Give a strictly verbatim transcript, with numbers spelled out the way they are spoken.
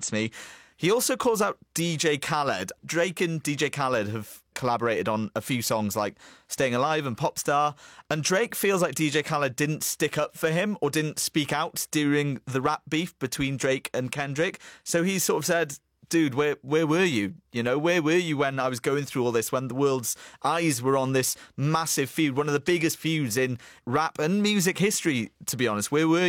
against me. He also calls out D J Khaled. Drake and D J Khaled have collaborated on a few songs like Staying Alive and Popstar, and Drake feels like D J Khaled didn't stick up for him or didn't speak out during the rap beef between Drake and Kendrick. So he sort of said, dude, where where were you? You know, where were you when I was going through all this, when the world's eyes were on this massive feud, one of the biggest feuds in rap and music history, to be honest? Where were you?